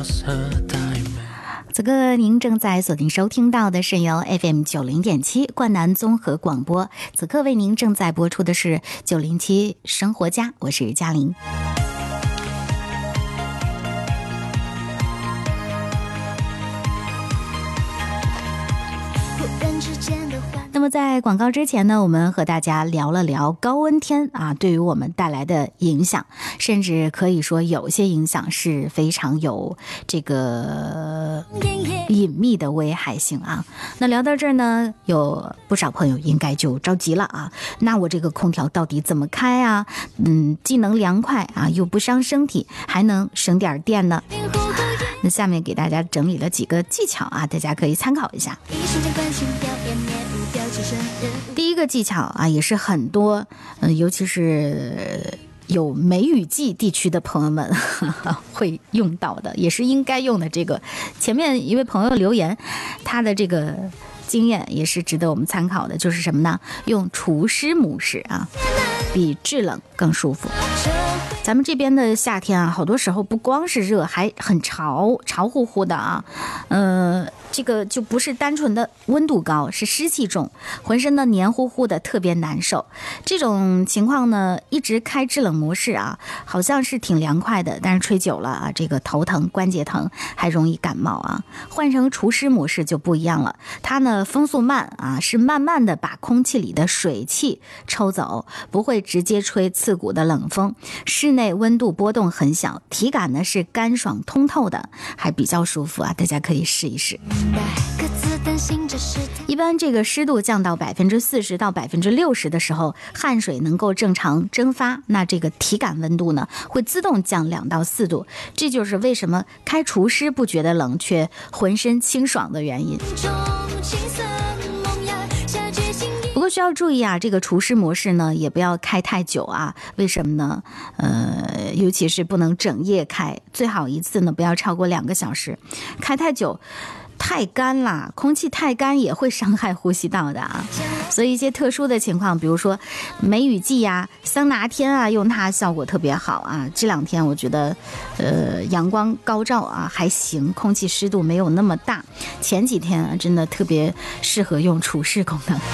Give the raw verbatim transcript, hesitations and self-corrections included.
此刻您正在锁定收听到的是由 F M 九零点七冠南综合广播，此刻为您正在播出的是九零七生活家，我是嘉玲。那么在广告之前呢，我们和大家聊了聊高温天啊对于我们带来的影响，甚至可以说有些影响是非常有这个隐秘的危害性啊。那聊到这儿呢，有不少朋友应该就着急了啊，那我这个空调到底怎么开啊？嗯，既能凉快啊，又不伤身体，还能省点电呢？那下面给大家整理了几个技巧啊，大家可以参考一下。第一个技巧啊，也是很多，嗯，尤其是有梅雨季地区的朋友们呵呵会用到的，也是应该用的。这个前面一位朋友留言，他的这个经验也是值得我们参考的，就是什么呢？用除湿模式啊，比制冷更舒服。咱们这边的夏天啊，好多时候不光是热，还很潮潮乎乎的啊，呃，这个就不是单纯的温度高，是湿气重，浑身呢黏糊糊的，特别难受。这种情况呢，一直开制冷模式啊，好像是挺凉快的，但是吹久了啊，这个头疼、关节疼，还容易感冒啊。换成除湿模式就不一样了，它呢风速慢啊，是慢慢的把空气里的水汽抽走，不会直接吹刺骨的冷风。室内温度波动很小，体感呢是干爽通透的，还比较舒服啊，大家可以试一试。一般这个湿度降到百分之四十到百分之六十的时候，汗水能够正常蒸发，那这个体感温度呢会自动降两到四度，这就是为什么开除湿不觉得冷，却浑身清爽的原因。不过需要注意啊，这个除湿模式呢也不要开太久啊，为什么呢？呃，尤其是不能整夜开，最好一次呢不要超过两个小时，开太久太干了，空气太干也会伤害呼吸道的啊。所以一些特殊的情况，比如说梅雨季呀、桑拿天啊，用它效果特别好啊。这两天我觉得呃阳光高照啊，还行，空气湿度没有那么大。前几天啊真的特别适合用除湿功能。